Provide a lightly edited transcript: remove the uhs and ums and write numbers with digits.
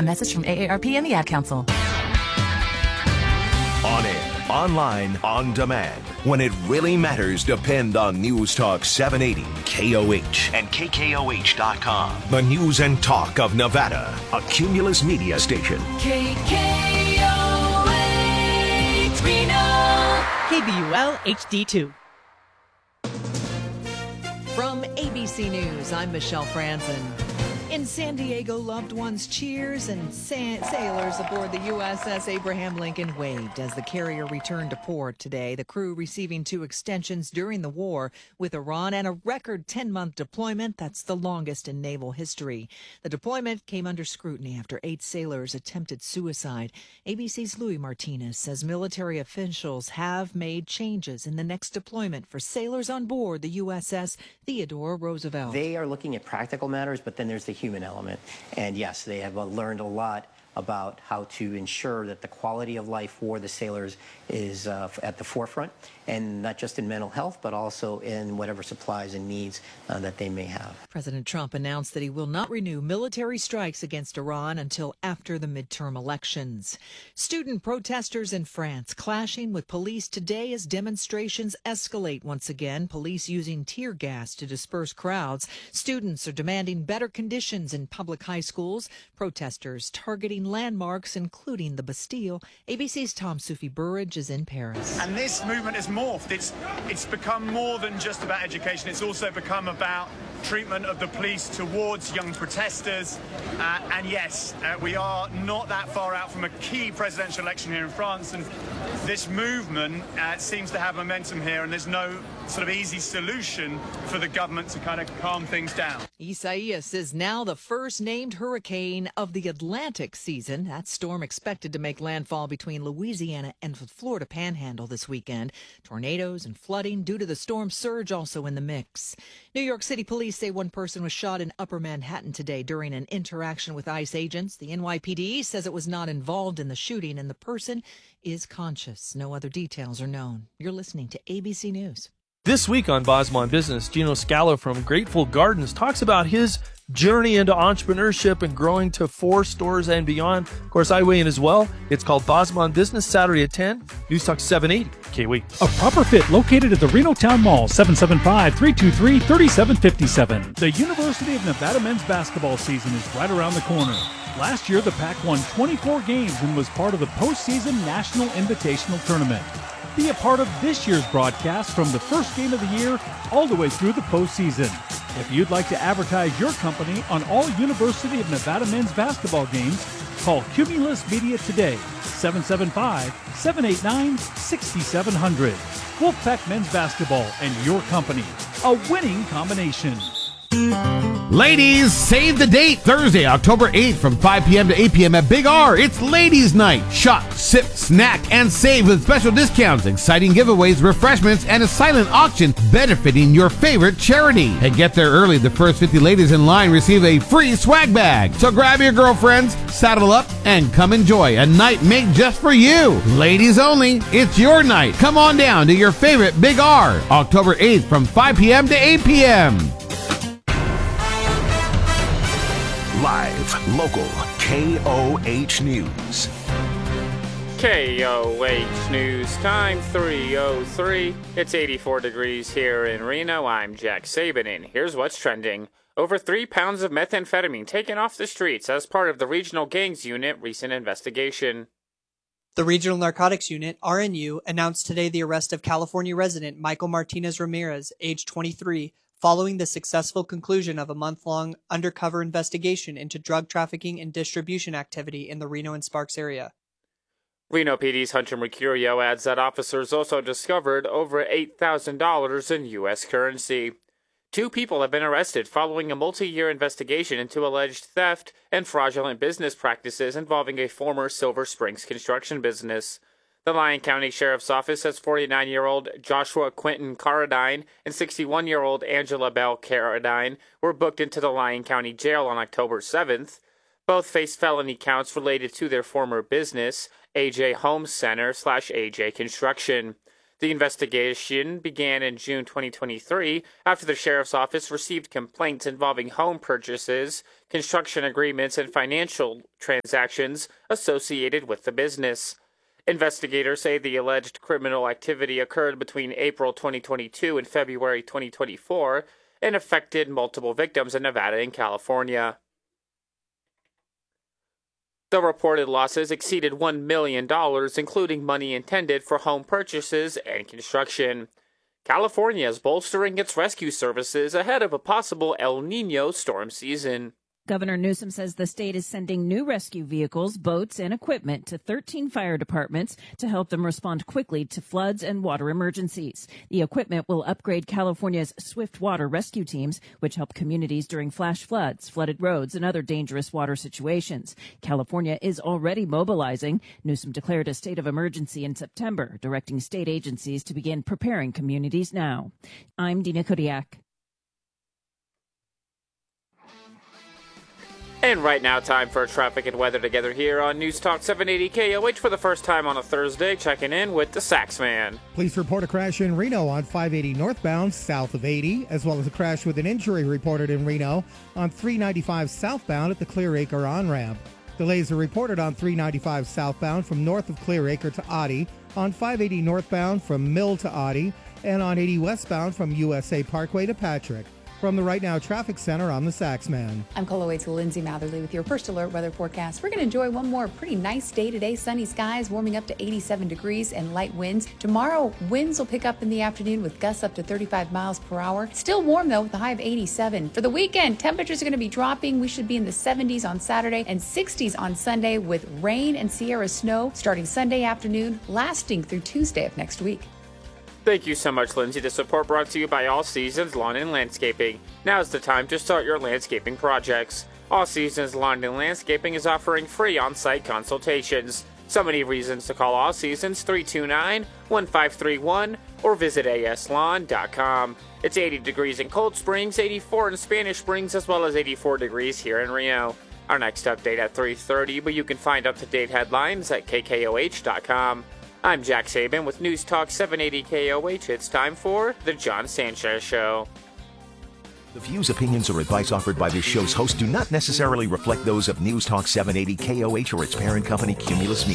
A message from AARP and the Ad Council. On air, online, on demand. When it really matters, depend on News Talk 780, KOH, and KKOH.com. The news and talk of Nevada. A Cumulus Media station. KKOH Reno. KBUL HD2. From ABC News, I'm Michelle Franzen. In San Diego, loved ones cheers and sailors aboard the USS Abraham Lincoln waved as the carrier returned to port today. The crew receiving 2 extensions during the war with Iran and a record 10-month deployment. That's the longest in naval history. The deployment came under scrutiny after 8 sailors attempted suicide. ABC's Louis Martinez says military officials have made changes in the next deployment for sailors on board the USS Theodore Roosevelt. They are looking at practical matters, but then there's the human element. And yes, they have learned a lot about how to ensure that the quality of life for the sailors is at the forefront, and not just in mental health, but also in whatever supplies and needs that they may have. President Trump announced that he will not renew military strikes against Iran until after the midterm elections. Student protesters in France clashing with police today as demonstrations escalate once again, police using tear gas to disperse crowds. Students are demanding better conditions in public high schools. Protesters targeting landmarks, including the Bastille. ABC's Tom Soufi-Burridge is in Paris. And this movement has morphed. It's become more than just about education. It's also become about treatment of the police towards young protesters. And yes, we are not that far out from a key presidential election here in France. And this movement seems to have momentum here, and there's no sort of easy solution for the government to kind of calm things down. Isaias is now the first named hurricane of the Atlantic season. That storm expected to make landfall between Louisiana and the Florida Panhandle this weekend. Tornadoes and flooding due to the storm surge also in the mix. New York City police say one person was shot in Upper Manhattan today during an interaction with ICE agents. The NYPD says it was not involved in the shooting and the person is conscious. No other details are known. You're listening to ABC News. This week on Bosma Business, Gino Scalo from Grateful Gardens talks about his journey into entrepreneurship and growing to 4 stores and beyond. Of course, I weigh in as well. It's called Bosma Business, Saturday at 10, News Talk 780, KW. A Proper Fit located at the Reno Town Mall, 775-323-3757. The University of Nevada men's basketball season is right around the corner. Last year, the Pac won 24 games and was part of the postseason National Invitational Tournament. Be a part of this year's broadcast from the first game of the year all the way through the postseason. If you'd like to advertise your company on all University of Nevada men's basketball games, call Cumulus Media today, 775-789-6700. Wolfpack Men's Basketball and your company, a winning combination. Ladies, save the date, Thursday, October 8th from 5 p.m. to 8 p.m. at Big R. It's Ladies Night. Shop, sip, snack, and save with special discounts, exciting giveaways, refreshments, and a silent auction benefiting your favorite charity. And get there early. The first 50 ladies in line receive a free swag bag. So grab your girlfriends, saddle up, and come enjoy a night made just for you. Ladies only. It's your night. Come on down to your favorite Big R, October 8th from 5 p.m. to 8 p.m. Live, local, KOH News. KOH News time 3:03. It's 84 degrees here in Reno. I'm Jack Sabin, and here's what's trending. Over 3 pounds of methamphetamine taken off the streets as part of the Regional Gangs Unit recent investigation. The Regional Narcotics Unit, RNU, announced today the arrest of California resident Michael Martinez Ramirez, age 23, following the successful conclusion of a month-long undercover investigation into drug trafficking and distribution activity in the Reno and Sparks area. Reno PD's Hunter Mercurio adds that officers also discovered over $8,000 in U.S. currency. 2 people have been arrested following a multi-year investigation into alleged theft and fraudulent business practices involving a former Silver Springs construction business. The Lyon County Sheriff's Office says 49-year-old Joshua Quinton Carradine and 61-year-old Angela Bell Carradine were booked into the Lyon County Jail on October 7th. Both face felony counts related to their former business, AJ Home Center / AJ Construction. The investigation began in June 2023 after the sheriff's office received complaints involving home purchases, construction agreements, and financial transactions associated with the business. Investigators say the alleged criminal activity occurred between April 2022 and February 2024 and affected multiple victims in Nevada and California. The reported losses exceeded $1 million, including money intended for home purchases and construction. California is bolstering its rescue services ahead of a possible El Niño storm season. Governor Newsom says the state is sending new rescue vehicles, boats, and equipment to 13 fire departments to help them respond quickly to floods and water emergencies. The equipment will upgrade California's swift water rescue teams, which help communities during flash floods, flooded roads, and other dangerous water situations. California is already mobilizing. Newsom declared a state of emergency in September, directing state agencies to begin preparing communities now. I'm Dina Kodiak. And right now, time for traffic and weather together here on News Talk 780 KOH for the first time on a Thursday, checking in with the Saxman. Police report a crash in Reno on 580 northbound, south of 80, as well as a crash with an injury reported in Reno on 395 southbound at the Clear Acre on-ramp. Delays are reported on 395 southbound from north of Clear Acre to Oddie, on 580 northbound from Mill to Oddie, and on 80 westbound from USA Parkway to Patrick. From the Right Now Traffic Center, I'm the Saxman. I'm KOLO's Lindsay Matherly with your first alert weather forecast. We're going to enjoy one more pretty nice day today. Sunny skies, warming up to 87 degrees and light winds. Tomorrow, winds will pick up in the afternoon with gusts up to 35 miles per hour. Still warm, though, with a high of 87. For the weekend, temperatures are going to be dropping. We should be in the 70s on Saturday and 60s on Sunday with rain and Sierra snow starting Sunday afternoon, lasting through Tuesday of next week. Thank you so much, Lindsay. The support brought to you by All Seasons Lawn and Landscaping. Now's the time to start your landscaping projects. All Seasons Lawn and Landscaping is offering free on-site consultations. So many reasons to call All Seasons 329-1531 or visit aslawn.com. It's 80 degrees in Cold Springs, 84 in Spanish Springs, as well as 84 degrees here in Reno. Our next update at 3:30, but you can find up-to-date headlines at kkoh.com. I'm Jack Saban with News Talk 780 KOH. It's time for The John Sanchez Show. The views, opinions, or advice offered by this show's host do not necessarily reflect those of News Talk 780 KOH or its parent company, Cumulus Media.